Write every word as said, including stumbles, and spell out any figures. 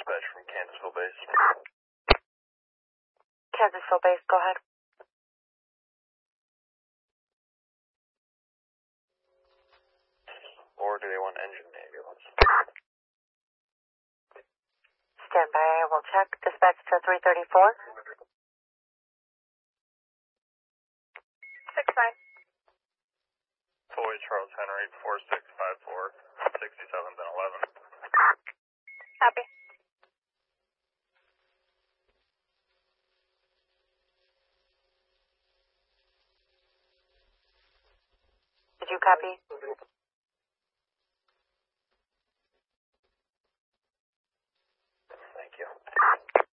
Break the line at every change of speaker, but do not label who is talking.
dispatch from Kansasville Base.
Kansasville Base, go ahead.
Or do they want engine ambulance?
Stand by, I will check. Dispatch to three thirty-four. six nine.
Toy Charles Henry, four six five four, sixty-seven, then eleven.
Copy. Did you copy?